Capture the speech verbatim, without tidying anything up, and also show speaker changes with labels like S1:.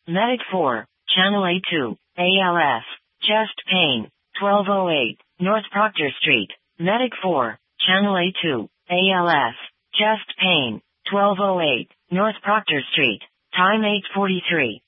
S1: Medic four, Channel A two, A L F, chest pain, twelve oh eight, North Proctor Street. Medic four, Channel A two, A L F, chest pain, twelve oh eight, North Proctor Street. Time eight forty-three.